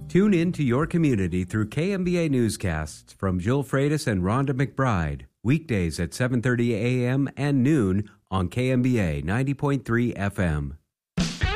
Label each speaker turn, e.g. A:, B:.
A: Tune in to your community through KMBA newscasts from Jill Freitas and Rhonda McBride, weekdays at 7:30 a.m. and noon on KMBA 90.3 FM.